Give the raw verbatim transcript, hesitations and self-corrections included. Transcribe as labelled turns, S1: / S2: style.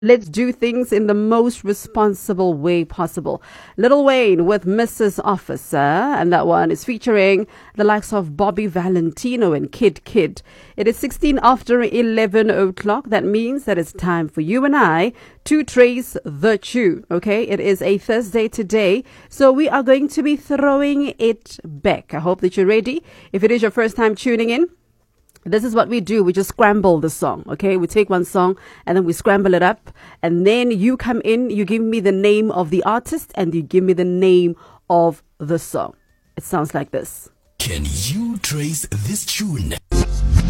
S1: Let's do things in the most responsible way possible. Lil Wayne with Missus Officer, and that one is featuring the likes of Bobby Valentino and Kid Kid. It is sixteen after eleven o'clock. That means that it's time for you and I to trace the tune. Okay, it is a Thursday today, so we are going to be throwing it back. I hope that you're ready. If it is your first time tuning in, this is what we do. We just scramble the song, okay? We take one song and then we scramble it up. And then you come in, you give me the name of the artist and you give me the name of the song. It sounds like this.
S2: Can you trace this tune?